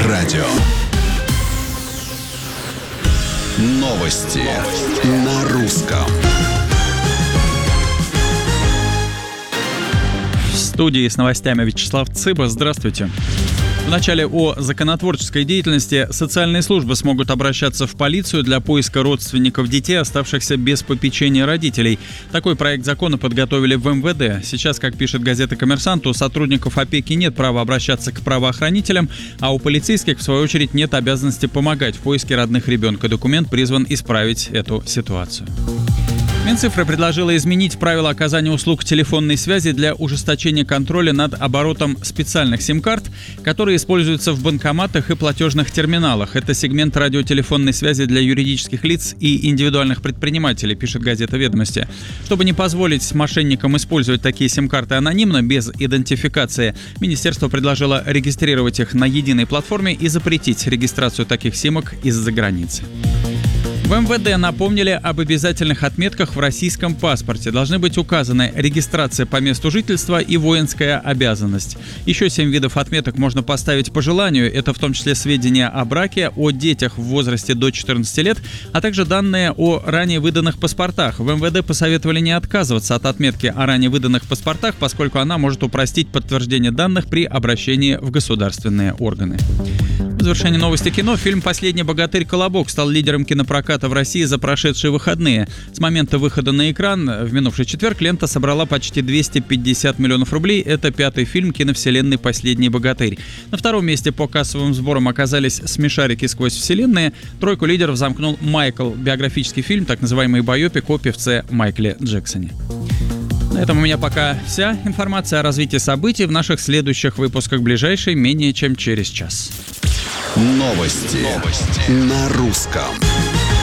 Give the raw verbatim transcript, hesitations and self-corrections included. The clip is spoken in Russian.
радио. Новости на русском. В студии с новостями Вячеслав Цыба. Здравствуйте. Вначале о законотворческой деятельности. Социальные службы смогут обращаться в полицию для поиска родственников детей, оставшихся без попечения родителей. Такой проект закона подготовили в эм вэ дэ. Сейчас, как пишет газета «Коммерсант», у сотрудников опеки нет права обращаться к правоохранителям, а у полицейских, в свою очередь, нет обязанности помогать в поиске родных ребенка. Документ призван исправить эту ситуацию. Минцифра предложила изменить правила оказания услуг телефонной связи для ужесточения контроля над оборотом специальных сим-карт, которые используются в банкоматах и платежных терминалах. Это сегмент радиотелефонной связи для юридических лиц и индивидуальных предпринимателей, пишет газета «Ведомости». Чтобы не позволить мошенникам использовать такие сим-карты анонимно, без идентификации, министерство предложило регистрировать их на единой платформе и запретить регистрацию таких симок из-за границы. В эм вэ дэ напомнили об обязательных отметках в российском паспорте. Должны быть указаны регистрация по месту жительства и воинская обязанность. Еще семь видов отметок можно поставить по желанию. Это в том числе сведения о браке, о детях в возрасте до четырнадцати лет, а также данные о ранее выданных паспортах. В эм вэ дэ посоветовали не отказываться от отметки о ранее выданных паспортах, поскольку она может упростить подтверждение данных при обращении в государственные органы. В завершении новости кино. Фильм «Последний богатырь. Колобок» стал лидером кинопроката в России за прошедшие выходные. С момента выхода на экран в минувший четверг лента собрала почти двести пятьдесят миллионов рублей. Это пятый фильм киновселенной «Последний богатырь». На втором месте по кассовым сборам оказались «Смешарики сквозь вселенные». Тройку лидеров замкнул «Майкл» — биографический фильм, так называемый байопик о певце Майкле Джексоне. На этом у меня пока вся информация о развитии событий в наших следующих выпусках, ближайшей менее чем через час. Новости, Новости. на русском.